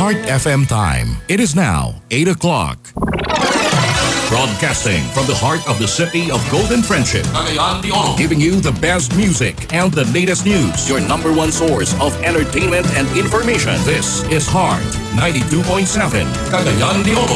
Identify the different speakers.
Speaker 1: Heart FM time. It is now 8 o'clock. Broadcasting from the heart of the city of Golden Friendship, Cagayan de Oro, giving you the best music and the latest news. Your number one source of entertainment and information. This is Heart 92.7, Cagayan de Oro.